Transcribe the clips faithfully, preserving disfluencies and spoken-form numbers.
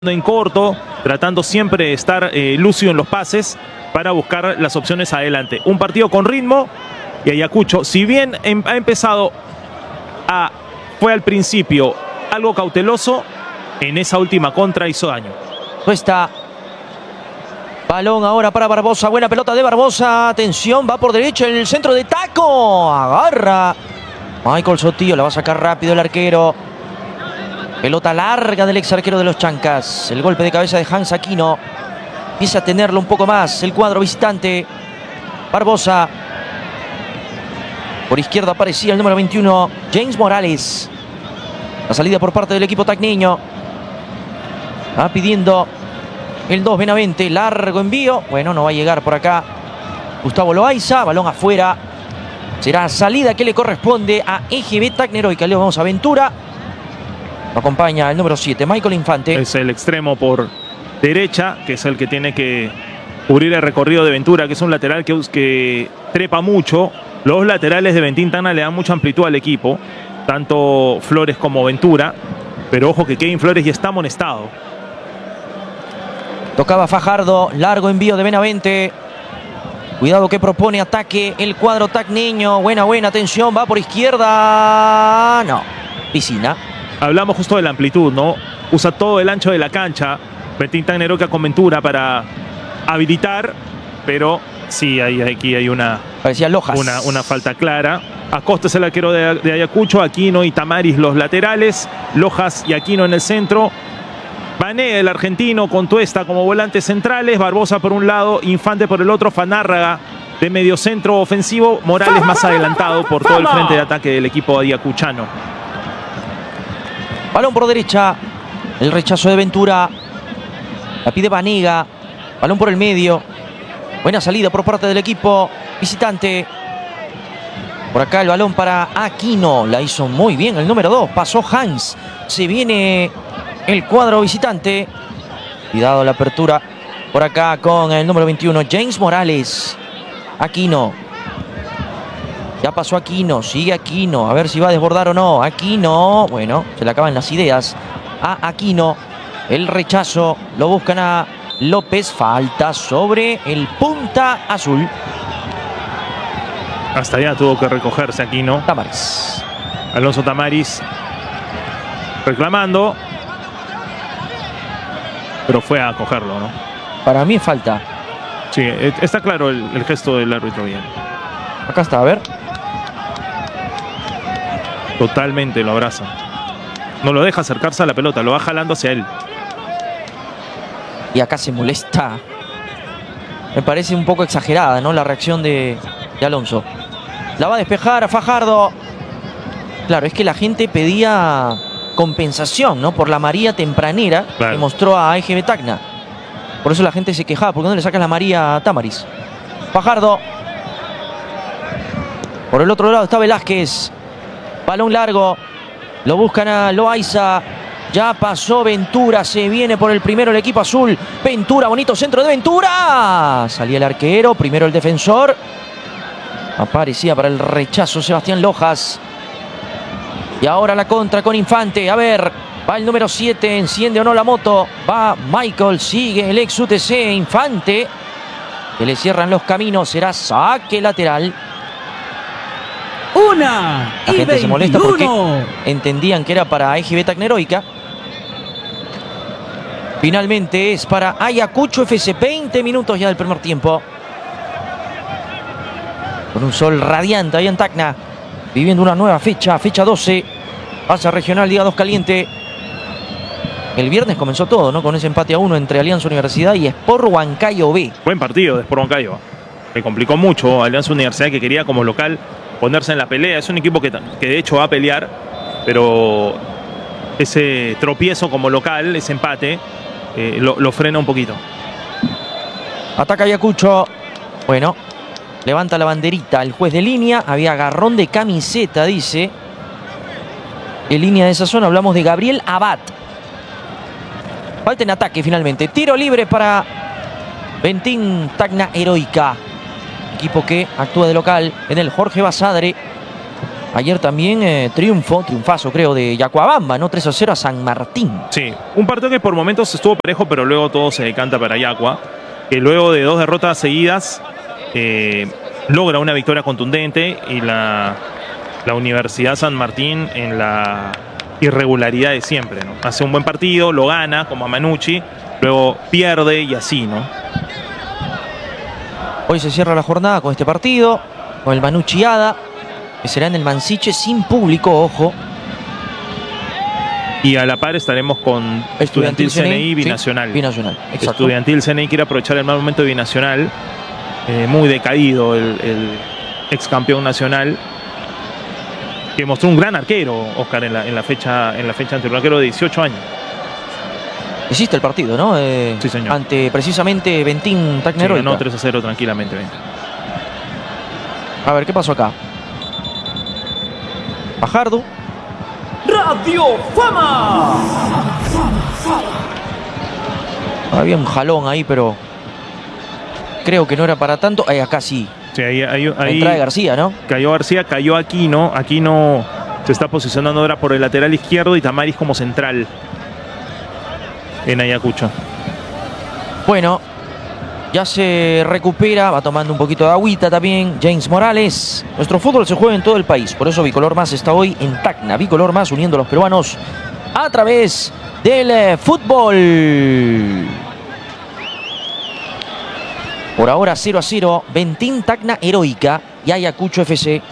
en corto, tratando siempre de estar eh, lúcido en los pases para buscar las opciones adelante. Un partido con ritmo y Ayacucho, si bien em, ha empezado a, fue al principio algo cauteloso, en esa última contra hizo daño. Cuesta. Balón ahora para Barbosa, buena pelota de Barbosa, atención, va por derecha en el centro de taco, agarra Michael Sotillo, la va a sacar rápido el arquero. Pelota larga del ex arquero de los Chancas. El golpe de cabeza de Hans Aquino. Empieza a tenerlo un poco más el cuadro visitante. Barbosa. Por izquierda aparecía el número veintiuno, James Morales. La salida por parte del equipo tacneño. Va pidiendo el dos Benavente. Largo envío. Bueno, no va a llegar por acá Gustavo Loaiza. Balón afuera. Será salida que le corresponde a E G B Tacneroica. Le vamos a Ventura. Lo acompaña el número siete, Michael Infante. Es el extremo por derecha, que es el que tiene que cubrir el recorrido de Ventura, que es un lateral que, que trepa mucho. Los laterales de Bentín Tacna le dan mucha amplitud al equipo, tanto Flores como Ventura. Pero ojo que Kevin Flores ya está amonestado. Tocaba Fajardo, largo envío de Benavente. Cuidado que propone ataque el cuadro tacneño. Buena, buena, atención, va por izquierda. No, Piscina. Hablamos justo de la amplitud, ¿no? Usa todo el ancho de la cancha Bentín Tacneroica con Ventura para habilitar, pero sí, hay, aquí hay una, parecía Lojas. Una, una falta clara. Acosta es el arquero de, de Ayacucho, Aquino y Tamaris los laterales, Lojas y Aquino en el centro. Bané, el argentino, con Tuesta como volantes centrales, Barbosa por un lado, Infante por el otro, Fanárraga de mediocentro ofensivo, Morales más adelantado por todo el frente de ataque del equipo ayacuchano. Balón por derecha, el rechazo de Ventura, la pide Vanega, balón por el medio, buena salida por parte del equipo visitante. Por acá el balón para Aquino, la hizo muy bien el número dos, pasó Hans, se viene el cuadro visitante. Cuidado la apertura por acá con el número veintiuno, James Morales. Aquino. Ya pasó Aquino, sigue Aquino, a ver si va a desbordar o no. Aquino, bueno, se le acaban las ideas a Aquino. El rechazo, lo buscan a López, falta sobre el punta azul. Hasta allá tuvo que recogerse Aquino. Tamaris. Alonso Tamaris reclamando, pero fue a cogerlo, ¿no? Para mí es falta. Sí, está claro el, el gesto del árbitro bien. Acá está, a ver. Totalmente lo abraza. No lo deja acercarse a la pelota, lo va jalando hacia él. Y acá se molesta. Me parece un poco exagerada, ¿no? La reacción de, de Alonso. La va a despejar a Fajardo. Claro, es que la gente pedía compensación, ¿no? Por la María tempranera, claro, que mostró a E G B Tacna. Por eso la gente se quejaba. ¿Por qué no le sacas la María a Tamaris? Fajardo. Por el otro lado está Velázquez. Balón largo. Lo buscan a Loaiza. Ya pasó Ventura. Se viene por el primero el equipo azul. Ventura, bonito centro de Ventura. Salía el arquero. Primero el defensor. Aparecía para el rechazo Sebastián Lojas. Y ahora la contra con Infante. A ver, va el número siete. Enciende o no la moto. Va Michael. Sigue el ex U T C. Infante. Que le cierran los caminos. Será saque lateral. Una La y gente se molesta porque veintiuno. entendían que era para E G B Tacneroica. Finalmente es para Ayacucho F C. veinte minutos ya del primer tiempo. Con un sol radiante ahí en Tacna. Viviendo una nueva fecha, fecha doce. Pasa regional, Liga dos caliente. El viernes comenzó todo, ¿no? Con ese empate a uno entre Alianza Universidad y Sport Huancayo B. Buen partido de Sport Huancayo. Le complicó mucho a Alianza Universidad, que quería como local ponerse en la pelea. Es un equipo que, que de hecho va a pelear, pero ese tropiezo como local, ese empate, eh, lo, lo frena un poquito. Ataca Ayacucho. Bueno, levanta la banderita el juez de línea. Había agarrón de camiseta, dice. En línea de esa zona hablamos de Gabriel Abad. Falta en ataque finalmente. Tiro libre para Bentín Tacna Heroica. Equipo que actúa de local en el Jorge Basadre. Ayer también eh, triunfo, triunfazo creo, de Yacuabamba, ¿no? tres a cero a San Martín. Sí, un partido que por momentos estuvo parejo, pero luego todo se decanta para Yacua, que luego de dos derrotas seguidas eh, logra una victoria contundente y la, la Universidad San Martín en la irregularidad de siempre, ¿no? Hace un buen partido, lo gana como a Manucci, luego pierde y así, ¿no? Hoy se cierra la jornada con este partido, con el Manucciada, que será en el Mansiche sin público, ojo. Y a la par estaremos con Estudiantil, C N I y Binacional. Sí, Binacional, exacto. Estudiantil C N I quiere aprovechar el mal momento de Binacional, eh, muy decaído el, el ex campeón nacional, que mostró un gran arquero, Oscar, en la, en la fecha en la fecha anterior, un arquero de dieciocho años. Hiciste el partido, ¿no? Eh, sí, señor. Ante precisamente Bentín Tacneroica. Sí, ganó tres a cero tranquilamente. Ven. A ver, ¿qué pasó acá? Fajardo. Radio Fama. Había un jalón ahí, pero creo que no era para tanto. Ahí acá sí. Sí, ahí, ahí, ahí entrada de García, ¿no? Cayó García, cayó Aquino. Aquino se está posicionando ahora por el lateral izquierdo y Tamaris como central en Ayacucho. Bueno, ya se recupera, va tomando un poquito de agüita también James Morales. Nuestro fútbol se juega en todo el país, por eso Bicolor Más está hoy en Tacna. Bicolor Más uniendo a los peruanos a través del eh, fútbol. Por ahora cero a cero, Bentín Tacna Heroica y Ayacucho F C.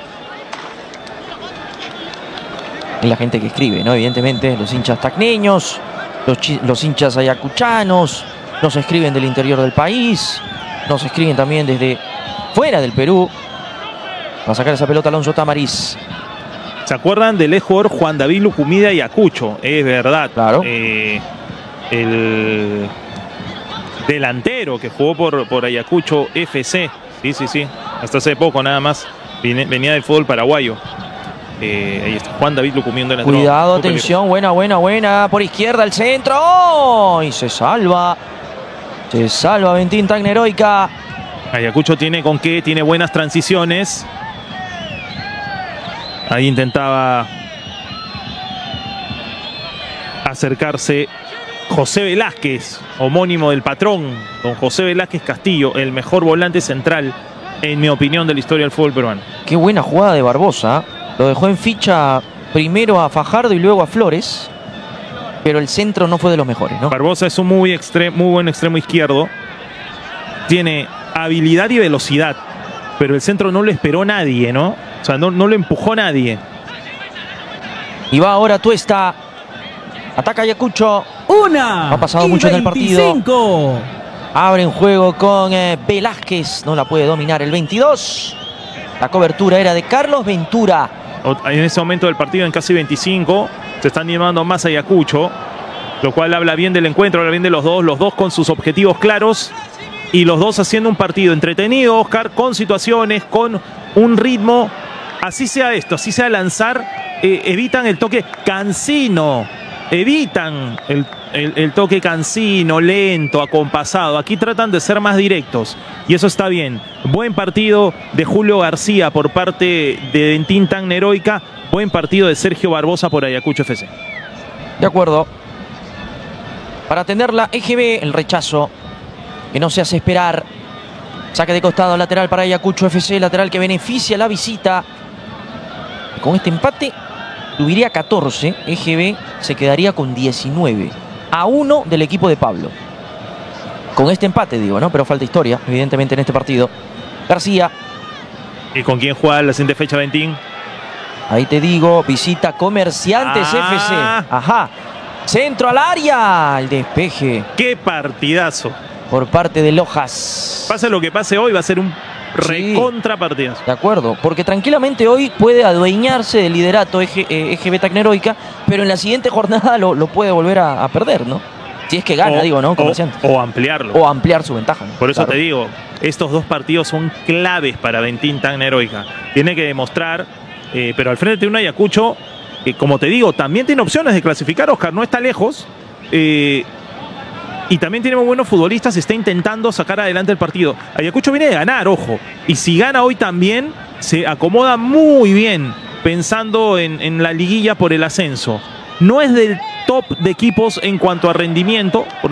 Y la gente que escribe, ¿no? Evidentemente, los hinchas tacneños, los, los hinchas ayacuchanos, nos escriben del interior del país, nos escriben también desde fuera del Perú. Va a sacar esa pelota Alonso Tamariz. ¿Se acuerdan del ex jugador Juan David Lucumida y Ayacucho? Es verdad. Claro. Eh, el delantero que jugó por, por Ayacucho F C. Sí, sí, sí. Hasta hace poco nada más. Viene, venía del fútbol paraguayo. Eh, ahí está Juan David Lucumida. Delantero. Cuidado, atención. Buena, buena, buena. Por izquierda el centro. ¡Oh! Y se salva. Se salva Bentín Tacna Heroica. Ayacucho tiene con qué, tiene buenas transiciones. Ahí intentaba acercarse José Velázquez, homónimo del patrón, don José Velázquez Castillo, el mejor volante central, en mi opinión, de la historia del fútbol peruano. Qué buena jugada de Barbosa. Lo dejó en ficha primero a Fajardo y luego a Flores. Pero el centro no fue de los mejores, ¿no? Barbosa es un muy, extremo, muy buen extremo izquierdo. Tiene habilidad y velocidad, pero el centro no lo esperó nadie, ¿no? O sea, no, no lo empujó nadie. Y va ahora Tuesta. Ataca Ayacucho. Una. Ha pasado mucho en el partido. Abre en juego con eh, Velázquez. No la puede dominar el veintidós. La cobertura era de Carlos Ventura. En ese momento del partido, en casi veinticinco, se están llevando más a Ayacucho, lo cual habla bien del encuentro, habla bien de los dos, los dos con sus objetivos claros y los dos haciendo un partido entretenido, Oscar, con situaciones, con un ritmo. Así sea esto, así sea lanzar, eh, evitan el toque cansino, evitan el, el, el toque cansino, lento, acompasado. Aquí tratan de ser más directos y eso está bien. Buen partido de Julio García por parte de Bentín Tacna Heroica. Buen partido de Sergio Barbosa por Ayacucho F C. De acuerdo. Para atenderla, E G B, el rechazo que no se hace esperar. Saque de costado lateral para Ayacucho F C, lateral que beneficia la visita. Con este empate subiría catorce, E G B se quedaría con diecinueve. A uno del equipo de Pablo. Con este empate, digo, ¿no? Pero falta historia, evidentemente, en este partido. García. ¿Y con quién juega la siguiente fecha, Bentín? Ahí te digo, visita Comerciantes ah. F C. Ajá. Centro al área. El despeje. ¡Qué partidazo! Por parte de Lojas. Pase lo que pase hoy, va a ser un recontra partidazo. De acuerdo, porque tranquilamente hoy puede adueñarse del liderato E G B Tacna Heroica, pero en la siguiente jornada lo, lo puede volver a, a perder, ¿no? Si es que gana, o, digo, ¿no? Comerciantes. O, o ampliarlo. O ampliar su ventaja, ¿no? Por eso claro. te digo, estos dos partidos son claves para Bentín Tacna Heroica. Tiene que demostrar, eh, pero al frente de un Ayacucho, que eh, como te digo, también tiene opciones de clasificar, Oscar, no está lejos. Eh, y también tiene muy buenos futbolistas, está intentando sacar adelante el partido. Ayacucho viene de ganar, ojo. Y si gana hoy también, se acomoda muy bien pensando en, en la liguilla por el ascenso. No es del top de equipos en cuanto a rendimiento.